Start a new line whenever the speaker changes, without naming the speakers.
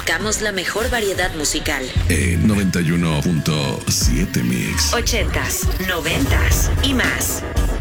buscamos la mejor variedad musical.
91.7 Mix.
80s, 90s y más.